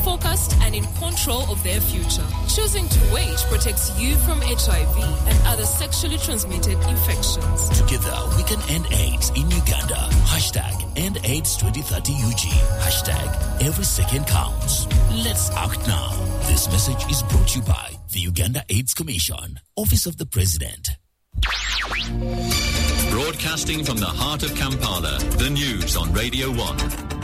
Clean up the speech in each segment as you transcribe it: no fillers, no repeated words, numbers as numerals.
focused and in control of their future. Choosing to wait protects you from HIV and other sexually transmitted infections. Together, we can end AIDS in Uganda. End AIDS 2030 UG. Every second counts. Let's act now. This message is brought to you by the Uganda AIDS Commission, Office of the President. Broadcasting from the heart of Kampala, the news on Radio 1.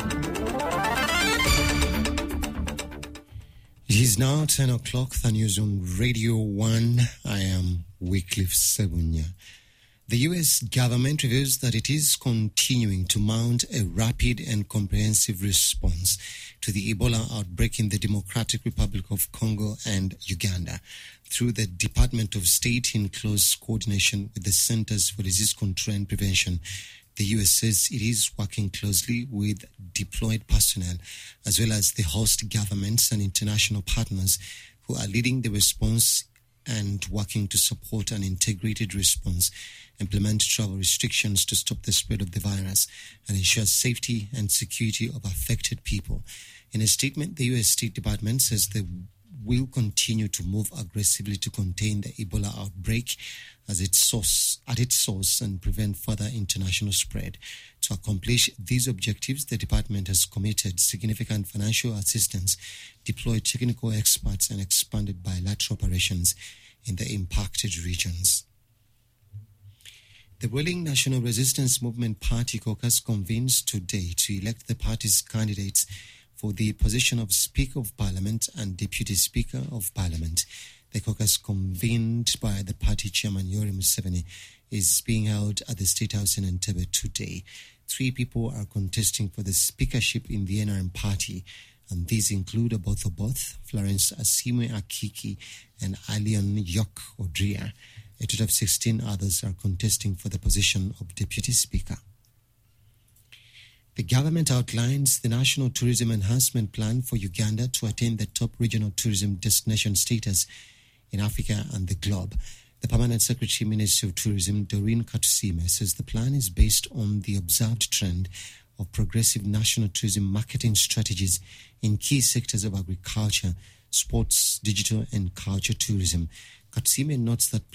It is now 10 o'clock, the news on Radio 1. I am Wycliffe Sebunya. The U.S. government reveals that it is continuing to mount a rapid and comprehensive response to the Ebola outbreak in the Democratic Republic of Congo and Uganda through the Department of State in close coordination with the Centers for Disease Control and Prevention. The U.S. says it is working closely with deployed personnel as well as the host governments and international partners who are leading the response and working to support an integrated response, implement travel restrictions to stop the spread of the virus, and ensure safety and security of affected people. In a statement, the U.S. State Department says they will continue to move aggressively to contain the Ebola outbreak at its source and prevent further international spread. To accomplish these objectives, the department has committed significant financial assistance, deployed technical experts, and expanded bilateral operations in the impacted regions. The ruling National Resistance Movement Party caucus convenes today to elect the party's candidates for the position of Speaker of Parliament and Deputy Speaker of Parliament. The caucus, convened by the party chairman Yoweri Museveni, is being held at the State House in Entebbe today. 3 people are contesting for the speakership in the NRM party, and these include Oboth, Florence Asimwe Akiki, and Alion Yok Odria. A total of 16 others are contesting for the position of Deputy Speaker. The government outlines the National Tourism Enhancement Plan for Uganda to attain the top regional tourism destination status in Africa and the globe. The Permanent Secretary, Ministry of Tourism, Doreen Katusime, says the plan is based on the observed trend of progressive national tourism marketing strategies in key sectors of agriculture, sports, digital and culture tourism. Katusime notes that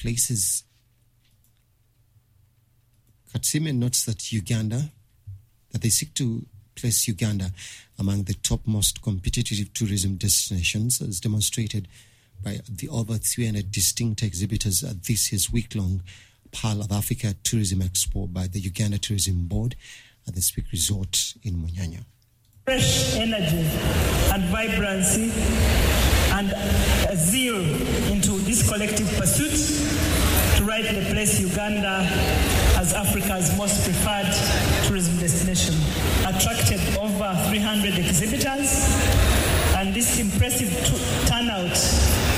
they seek to place Uganda among the topmost competitive tourism destinations, as demonstrated by the over 300 distinct exhibitors at this year's week-long Pearl of Africa Tourism Expo by the Uganda Tourism Board at the Speak Resort in Munyanya. Fresh energy and vibrancy and a zeal into this collective pursuit to rightly place Uganda as Africa's most preferred tourism destination. Attracted over 300 exhibitors, and this impressive turnout